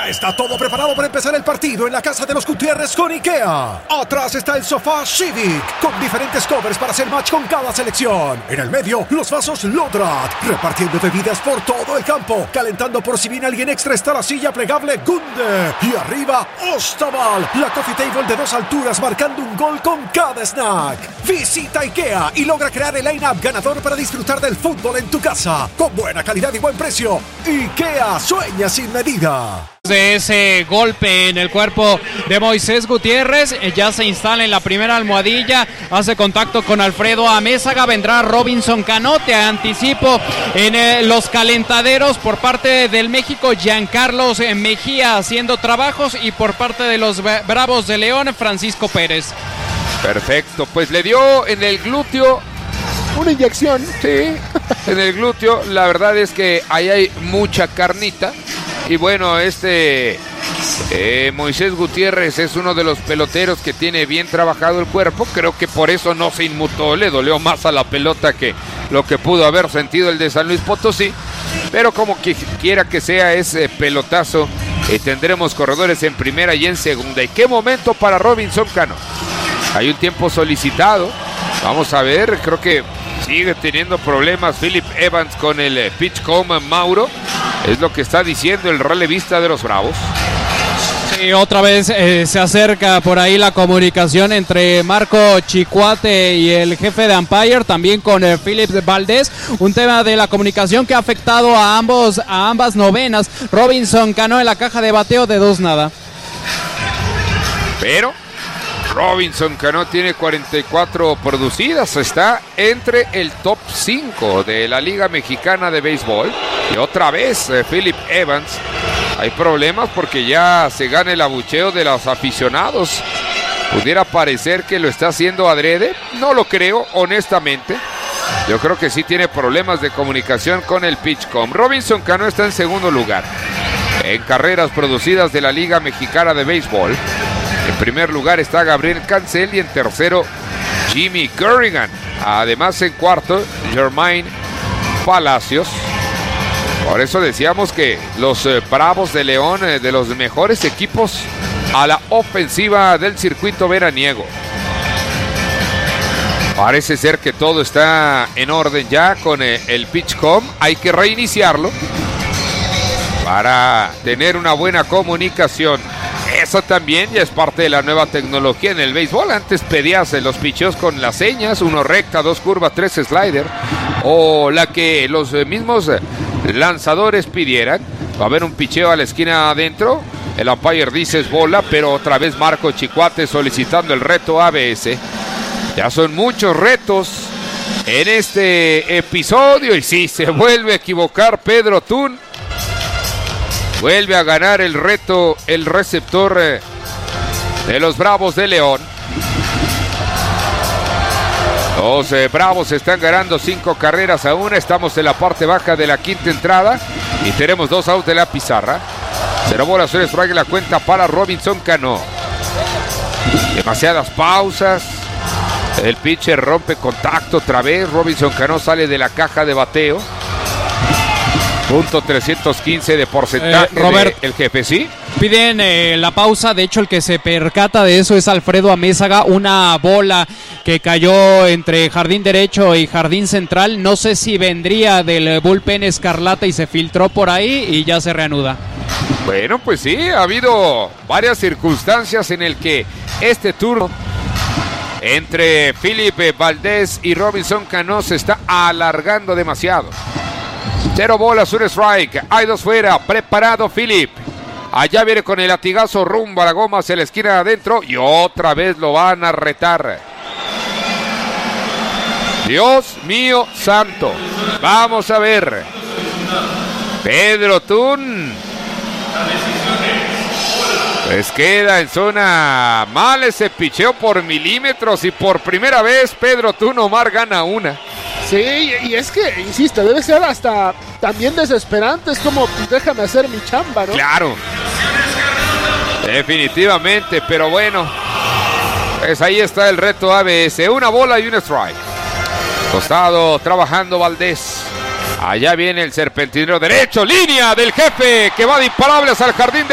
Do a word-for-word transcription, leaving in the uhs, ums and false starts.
Ya está todo preparado para empezar el partido en la casa de los Gutiérrez con IKEA. Atrás está el sofá Civic, con diferentes covers para hacer match con cada selección. En el medio, los vasos Lodrat, repartiendo bebidas por todo el campo. Calentando por si viene alguien extra está la silla plegable Gunde. Y arriba, Ostaval, la coffee table de dos alturas marcando un gol con cada snack. Visita IKEA y logra crear el line-up ganador para disfrutar del fútbol en tu casa. Con buena calidad y buen precio. IKEA sueña sin medida. De ese golpe en el cuerpo de Moisés Gutiérrez, ya se instala en la primera almohadilla, hace contacto con Alfredo Amézaga, vendrá Robinson Cano, te anticipo en eh, los calentaderos por parte del México, Giancarlos Mejía haciendo trabajos y por parte de los Bravos de León, Francisco Pérez. Perfecto, pues le dio en el glúteo una inyección. Sí, en el glúteo, la verdad es que ahí hay mucha carnita. Y bueno, este eh, Moisés Gutiérrez es uno de los peloteros que tiene bien trabajado el cuerpo. Creo que por eso no se inmutó, le dolió más a la pelota que lo que pudo haber sentido el de San Luis Potosí. Pero como que quiera que sea ese pelotazo, eh, tendremos corredores en primera y en segunda. ¿Y qué momento para Robinson Cano? Hay un tiempo solicitado. Vamos a ver, creo que sigue teniendo problemas Philip Evans con el eh, pitch com Mauro. Es lo que está diciendo el relevista de los Bravos. Sí, otra vez eh, se acerca por ahí la comunicación entre Marco Chicuate y el jefe de umpire, también con eh, Philip Valdés. Un tema de la comunicación que ha afectado a ambos, a ambas novenas. Robinson Cano en la caja de bateo de dos nada. Pero Robinson Cano tiene cuarenta y cuatro producidas, está entre el top cinco de la Liga Mexicana de Béisbol. Y otra vez eh, Philip Evans, hay problemas porque ya se gana el abucheo de los aficionados. Pudiera parecer que lo está haciendo adrede, no lo creo honestamente. Yo creo que sí tiene problemas de comunicación con el pitchcom. Robinson Cano está en segundo lugar en carreras producidas de la Liga Mexicana de Béisbol. En primer lugar está Gabriel Cancel y en tercero Jimmy Kerrigan. Además en cuarto Jermaine Palacios. Por eso decíamos que los eh, Bravos de León, eh, de los mejores equipos a la ofensiva del circuito veraniego. Parece ser que todo está en orden ya con eh, el pitchcom. Hay que reiniciarlo para tener una buena comunicación. Eso también ya es parte de la nueva tecnología en el béisbol. Antes pedías los picheos con las señas, uno recta, dos curvas, tres slider, o la que los mismos lanzadores pidieran. Va a haber un picheo a la esquina adentro, el umpire dice es bola, pero otra vez Marco Chicuate solicitando el reto A B S. Ya son muchos retos en este episodio y sí, se vuelve a equivocar Pedro Tun. Vuelve a ganar el reto el receptor eh, de los Bravos de León. Los eh, Bravos están ganando cinco carreras a una. Estamos en la parte baja de la quinta entrada y tenemos dos outs de la pizarra. Cero bolas, cero strike la cuenta para Robinson Cano. Demasiadas pausas. El pitcher rompe contacto otra vez. Robinson Cano sale de la caja de bateo. Punto trescientos quince de porcentaje. Eh, Robert, de el jefe, ¿sí? Piden eh, la pausa, de hecho el que se percata de eso es Alfredo Amézaga, una bola que cayó entre jardín derecho y jardín central, no sé si vendría del bullpen escarlata y se filtró por ahí y ya se reanuda. Bueno, pues sí, ha habido varias circunstancias en el que este turno entre Philip Valdés y Robinson Cano se está alargando demasiado. Cero bolas, un strike, hay dos fuera, preparado Philip. Allá viene con el latigazo rumbo a la goma hacia la esquina de adentro y otra vez lo van a retar. Dios mío santo, vamos a ver. Pedro Tun. Pues queda en zona mal ese picheo por milímetros y por primera vez Pedro Tun Omar gana una. Sí, y es que, insisto, debe ser hasta también desesperante. Es como, déjame hacer mi chamba, ¿no? Claro. Definitivamente, pero bueno. Pues ahí está el reto A B S. Una bola y un strike. Costado trabajando Valdés. Allá viene el serpentinero derecho. Línea del jefe que va de imparables al jardín de